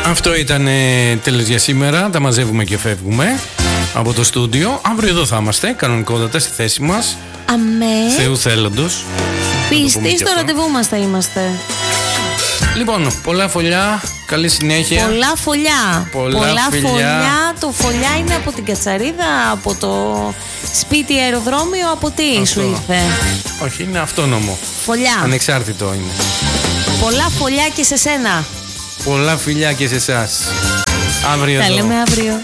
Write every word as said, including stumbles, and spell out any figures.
Αυτό ήταν ε, τέλος για σήμερα. Τα μαζεύουμε και φεύγουμε από το στούντιο. Αύριο εδώ θα είμαστε, κανονικότατα στη θέση μας. Αμέ. Θεού θέλοντος. Πιστοί στο ραντεβού μας θα είμαστε. Λοιπόν, πολλά φωλιά, καλή συνέχεια. Πολλά φωλιά. Πολλά, πολλά φιλιά. φωλιά. Το φωλιά είναι από την Κατσαρίδα, από το σπίτι αεροδρόμιο, από τι Αυτό. σου ήρθε? Όχι, είναι αυτόνομο. Φωλιά. Ανεξάρτητο είναι. Πολλά φωλιά και σε σένα. Πολλά φιλιά και σε εσάς. Αύριο Τα εδώ. λέμε αύριο.